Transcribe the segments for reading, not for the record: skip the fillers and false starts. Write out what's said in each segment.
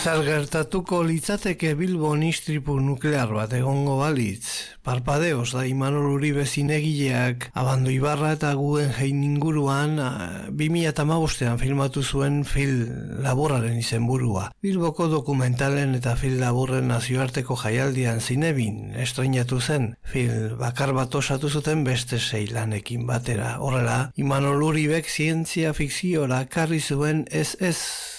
Zer gertatuko litzateke Bilbon istripu nuklear bat egongo balitz? Parpadeos da Imanol Uribe zinegileak Abando Ibarra eta Guggenheim inguruan 2015an filmatu zuen film laburraren izenburua. Bilboko dokumentalen eta film laburren nazioarteko jaialdian Zinebin estreinatu zen. Film bakar bat osatu zuten beste 6 lanekin batera. Horrela, Imanol Uribek zientzia fikziora karri zuen ez.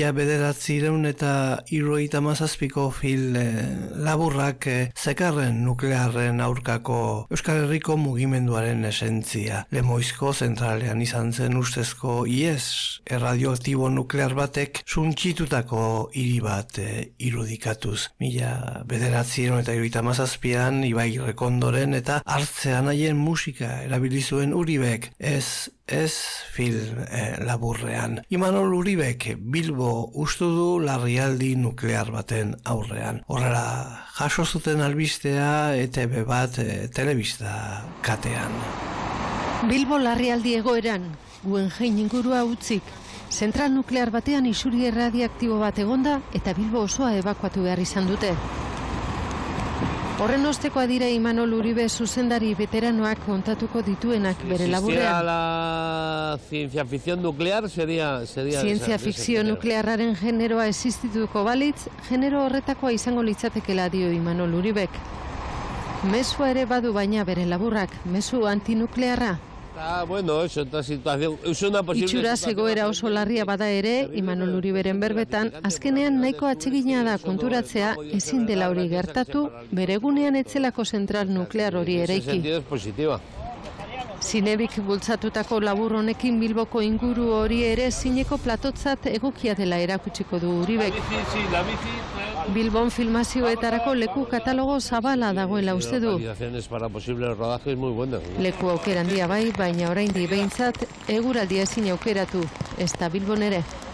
1977ko film laburrak zekarren nuklearren aurkako Euskal Herriko mugimenduaren esentzia. Lemoizko zentralean izan zen ustezko IES, erradioaktibo nuklear batek suntsitutako hiri bat irudikatuz. 1977an Ibai Rekondoren eta Hartzean haien musika erabili zuen Uribek, ez film laburrean. Imanol Uribek Bilbo ustu du larrialdi nuklear baten aurrean. Horrela jaso zuten albistea ETB bat telebista katean. Bilbo larrialdi egoeran, Guggenheim ingurua utzik, zentral nuklear batean isuri erradiaktibo bat egonda eta Bilbo osoa ebakuatu behar izan dute. Horren ostekoa dira Imanol Uribe zuzendari veteranoak kontatuko dituenak bere laburrean. La ciencia ficción nuclear sería zientzia fikzio nuklearraren generoa existituko balitz, genero horretakoa izango litzatekela dio Imanol Uribek. Mesua ere badu baina bere laburrak, mesu antinuklearra. Bueno, es otra situación, es una posible itxuraz egoera oso larria bada ere, Imanol Uriberen berbetan, azkenean nahiko atsegina da konturatzea ezin dela hori gertatu, beregunean etzelako zentral nuklear hori eraiki. Zinebik bultzatutako labur honekin Bilboko inguru hori ere zineko platotzat egokia dela erakutsiko du Uribek. Bilbon filmazioetarako leku katalogo zabala dagoela uste du. Leku aukera handia bai, baina oraindik behintzat eguraldia ezin aukeratu, ez da Bilbon ere.